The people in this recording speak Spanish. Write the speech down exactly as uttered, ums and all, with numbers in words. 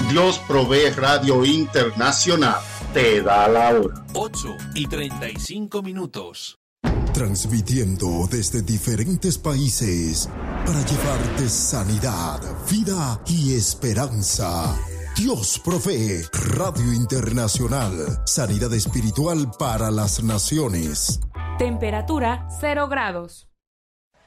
Dios Provee Radio Internacional te da la hora. ocho y treinta y cinco minutos. Transmitiendo desde diferentes países para llevarte sanidad, vida y esperanza. Dios Provee Radio Internacional. Sanidad espiritual para las naciones. Temperatura cero grados.